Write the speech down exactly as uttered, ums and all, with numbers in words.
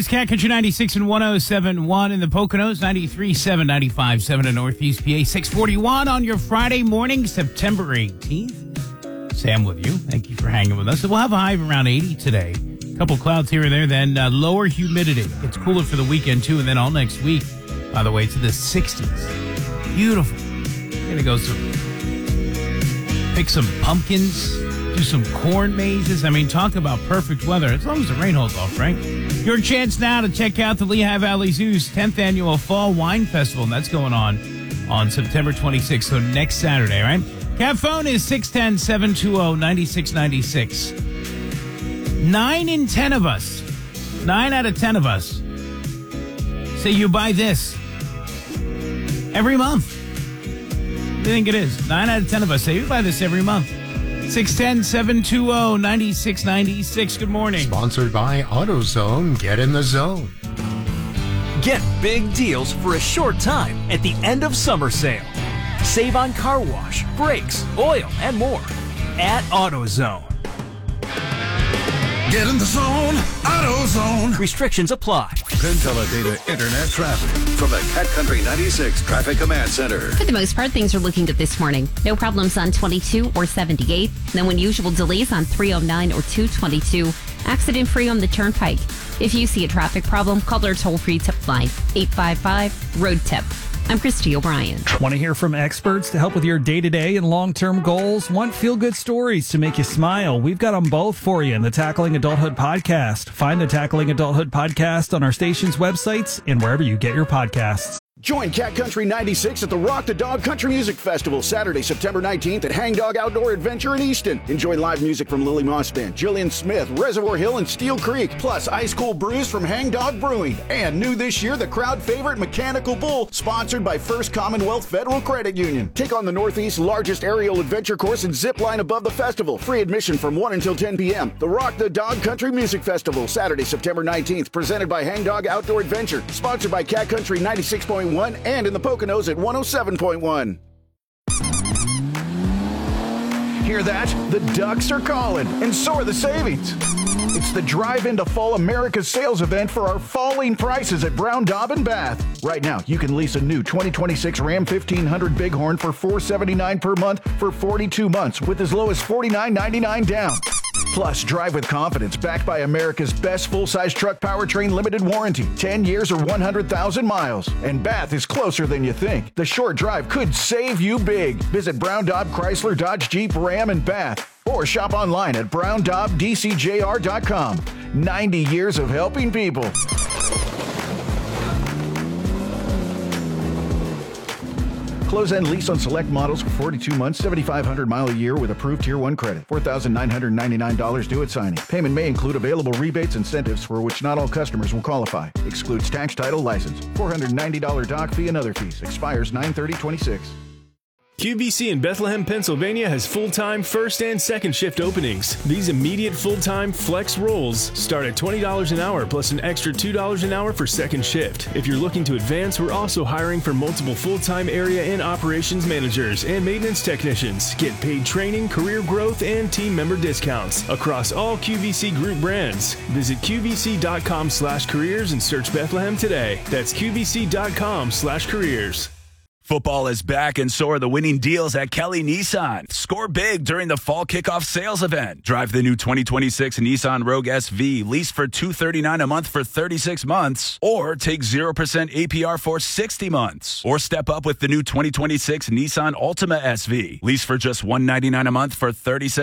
is Cat Country ninety-six and one oh seven point one in the Poconos, ninety-three point seven, ninety-five point seven in Northeast P A, six forty-one on your Friday morning, September eighteenth. Sam with you. Thank you for hanging with us. We'll have a high of around eighty today. A couple clouds here and there, then uh, lower humidity. It's cooler for the weekend, too, and then all next week, by the way, to the sixties. Beautiful. We're going to go some, pick some pumpkins, do some corn mazes. I mean, talk about perfect weather, as long as the rain holds off, right? Your chance now to check out the Lehigh Valley Zoo's tenth Annual Fall Wine Festival, and that's going on on September twenty-sixth, so next Saturday, right? Cat phone is six one zero, seven two zero, nine six nine six. Nine in ten of us, nine out of ten of us, say you buy this every month. What do you think it is? Nine out of ten of us say you buy this every month. six one zero, seven two zero, nine six nine six. Good morning. Sponsored by AutoZone. Get in the zone. Get big deals for a short time at the end of summer sale. Save on car wash, brakes, oil, and more at AutoZone. Get in the zone, AutoZone. Restrictions apply. Pinteledata Internet traffic from the Cat Country ninety-six Traffic Command Center. For the most part, things are looking good this morning. No problems on twenty-two or seventy-eight. No unusual delays on three oh nine or two twenty-two. Accident-free on the Turnpike. If you see a traffic problem, call our toll-free tip line, eight five five, road tip. I'm Christy O'Brien. Want to hear from experts to help with your day-to-day and long-term goals? Want feel-good stories to make you smile? We've got them both for you in the Tackling Adulthood podcast. Find the Tackling Adulthood podcast on our station's websites and wherever you get your podcasts. Join Cat Country ninety-six at the Rock the Dog Country Music Festival, Saturday, September nineteenth at Hang Dog Outdoor Adventure in Easton. Enjoy live music from Lily Moss Band, Jillian Smith, Reservoir Hill, and Steel Creek, plus ice cool brews from Hang Dog Brewing. And new this year, the crowd favorite Mechanical Bull, sponsored by First Commonwealth Federal Credit Union. Take on the Northeast's largest aerial adventure course and zip line above the festival. Free admission from one until ten p.m. The Rock the Dog Country Music Festival, Saturday, September nineteenth, presented by Hang Dog Outdoor Adventure, sponsored by Cat Country ninety-six point one and in the Poconos at one oh seven point one. Hear that? The Ducks are calling, and so are the savings. It's the Drive Into Fall America's sales event for our falling prices at Brown Daub and Bath. Right now, you can lease a new twenty twenty-six Ram fifteen hundred Bighorn for four hundred seventy-nine dollars per month for forty-two months with as low as forty-nine ninety-nine down. Plus, drive with confidence, backed by America's best full-size truck powertrain limited warranty, ten years or one hundred thousand miles. And Bath is closer than you think. The short drive could save you big. Visit Brown Daub Chrysler Dodge Jeep Ram in Bath or shop online at brown daub d c j r dot com. ninety years of helping people. Close-end lease on select models for forty-two months, seventy-five hundred mile a year with approved Tier one credit. four thousand nine hundred ninety-nine dollars due at signing. Payment may include available rebates and incentives for which not all customers will qualify. Excludes tax, title, license. four hundred ninety dollars doc fee and other fees. Expires nine thirty twenty-six. Q V C in Bethlehem, Pennsylvania has full-time first and second shift openings. These immediate full-time flex roles start at twenty dollars an hour plus an extra two dollars an hour for second shift. If you're looking to advance, we're also hiring for multiple full-time area and operations managers and maintenance technicians. Get paid training, career growth, and team member discounts across all Q V C group brands. Visit Q V C dot com slash careers and search Bethlehem today. That's Q V C dot com slash careers. Football is back, and so are the winning deals at Kelly Nissan. Score big during the fall kickoff sales event. Drive the new twenty twenty-six Nissan Rogue S V, lease for two hundred thirty-nine dollars a month for thirty-six months, or take zero percent A P R for sixty months. Or step up with the new twenty twenty-six Nissan Altima S V, lease for just one hundred ninety-nine dollars a month for thirty-six